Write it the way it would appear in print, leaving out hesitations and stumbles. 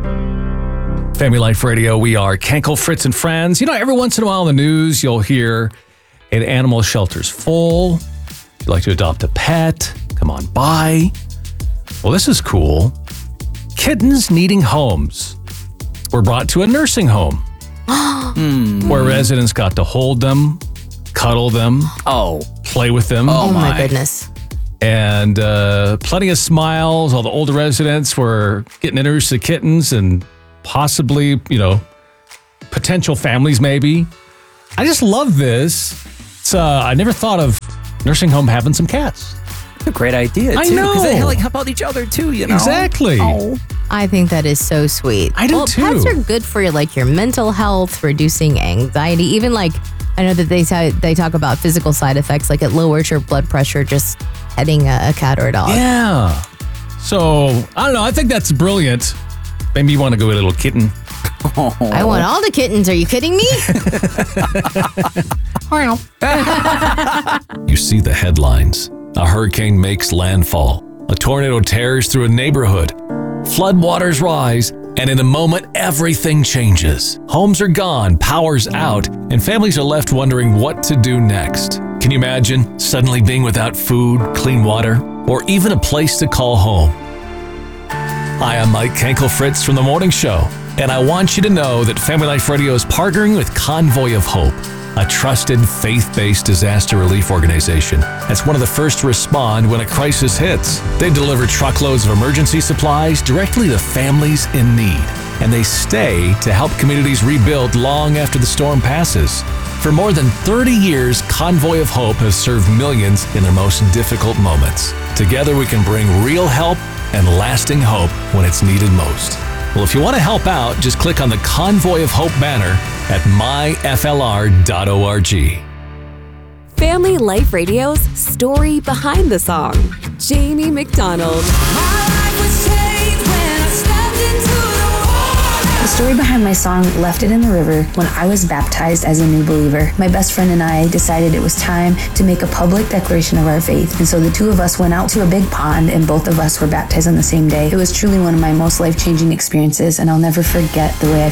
Family Life Radio, we are Kenkel, Fritz, and Friends. You know, every once in a while in the news, you'll hear an animal shelter's full. If you'd like to adopt a pet, come on by. Well, this is cool. Kittens needing homes were brought to a nursing home where residents got to hold them, cuddle them, play with them. Oh my goodness. And plenty of smiles. All the older residents were getting introduced to kittens and possibly, potential families maybe. I just love this. It's, I never thought of nursing home having some cats. A great idea, too. I know. Because they help out each other, too, Exactly. Oh. I think that is so sweet. I do too. Pets are good for your mental health, reducing anxiety. Even I know that they talk about physical side effects, like it lowers your blood pressure just petting a cat or a dog. Yeah. So, I don't know. I think that's brilliant. Maybe you want to go with a little kitten. I want all the kittens. Are you kidding me? You see the headlines. A hurricane makes landfall. A tornado tears through a neighborhood. Floodwaters rise, and in a moment, everything changes. Homes are gone, power's out, and families are left wondering what to do next. Can you imagine suddenly being without food, clean water, or even a place to call home? Hi, I'm Mike Kenkel Fritz from The Morning Show, and I want you to know that Family Life Radio is partnering with Convoy of Hope, a trusted faith-based disaster relief organization that's one of the first to respond when a crisis hits. They deliver truckloads of emergency supplies directly to families in need, and they stay to help communities rebuild long after the storm passes. For more than 30 years, Convoy of Hope has served millions in their most difficult moments. Together, we can bring real help and lasting hope when it's needed most. Well, if you want to help out, just click on the Convoy of Hope banner at myflr.org. Family Life Radio's story behind the song. Jamie McDonald. The story behind my song, Left It in the River, when I was baptized as a new believer. My best friend and I decided it was time to make a public declaration of our faith. And so the two of us went out to a big pond and both of us were baptized on the same day. It was truly one of my most life-changing experiences, and I'll never forget the way I